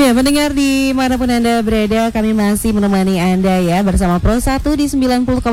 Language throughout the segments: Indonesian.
Ya, pendengar dimanapun Anda berada, kami masih menemani Anda ya bersama Pro 1 di 90,9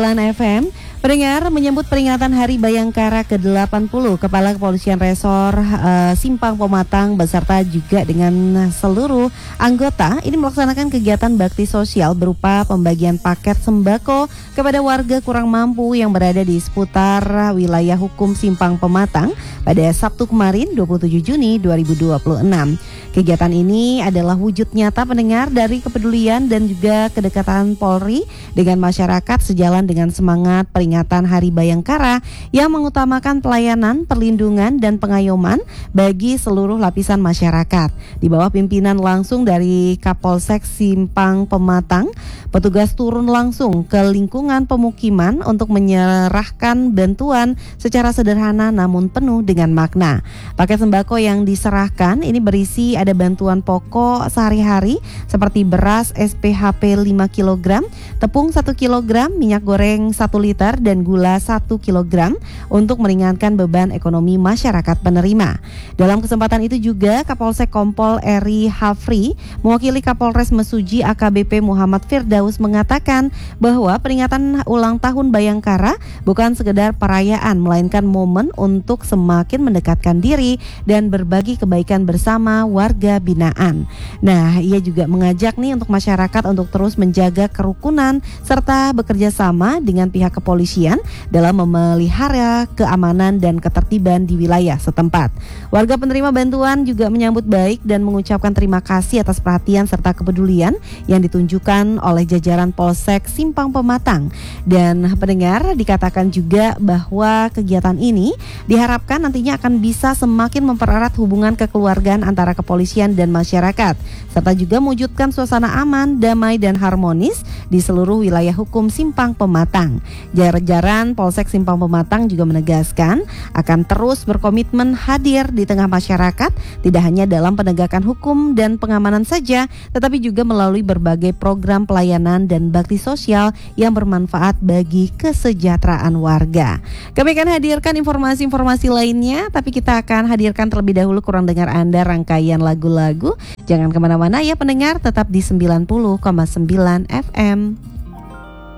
FM. Pendengar, menyambut peringatan Hari Bayangkara ke-80, Kepala Kepolisian Resor Simpang Pematang beserta juga dengan seluruh anggota ini melaksanakan kegiatan bakti sosial berupa pembagian paket sembako kepada warga kurang mampu yang berada di seputar wilayah hukum Simpang Pematang pada Sabtu kemarin 27 Juni 2026. Kegiatan ini adalah wujud nyata pendengar dari kepedulian dan juga kedekatan Polri dengan masyarakat sejalan dengan semangat peringatan Hari Bayangkara yang mengutamakan pelayanan, perlindungan, dan pengayoman bagi seluruh lapisan masyarakat. Di bawah pimpinan langsung dari Kapolsek Simpang Pematang, petugas turun langsung ke lingkungan pemukiman untuk menyerahkan bantuan secara sederhana namun penuh dengan makna. Paket sembako yang diserahkan ini berisi ada bantuan pokok sehari-hari seperti beras SPHP 5 kg, tepung 1 kg, minyak goreng 1 liter, dan gula 1 kg untuk meringankan beban ekonomi masyarakat penerima. Dalam kesempatan itu juga Kapolsek Kompol Eri Hafri mewakili Kapolres Mesuji AKBP Muhammad Firdaus mengatakan bahwa peringatan ulang tahun Bayangkara bukan sekedar perayaan melainkan momen untuk semakin mendekatkan diri dan berbagi kebaikan bersama warga binaan. Nah, ia juga mengajak nih untuk masyarakat untuk terus menjaga kerukunan serta bekerja sama dengan pihak kepolisian dalam memelihara keamanan dan ketertiban di wilayah setempat. Warga penerima bantuan juga menyambut baik dan mengucapkan terima kasih atas perhatian serta kepedulian yang ditunjukkan oleh jajaran Polsek Simpang Pematang. Dan pendengar, dikatakan juga bahwa kegiatan ini diharapkan nantinya akan bisa semakin mempererat hubungan kekeluargaan antara kepolisian dan masyarakat, serta juga mewujudkan suasana aman, damai, dan harmonis di seluruh wilayah hukum Simpang Pematang. Jajaran Polsek Simpang Pematang juga menegaskan akan terus berkomitmen hadir di tengah masyarakat, tidak hanya dalam penegakan hukum dan pengamanan saja, tetapi juga melalui berbagai program pelayanan dan bakti sosial yang bermanfaat bagi kesejahteraan warga. Kami akan hadirkan informasi-informasi lainnya, tapi kita akan hadirkan terlebih dahulu kurang dengar Anda rangkaian lagu-lagu. Jangan kemana-mana ya pendengar, tetap di 90,9 FM.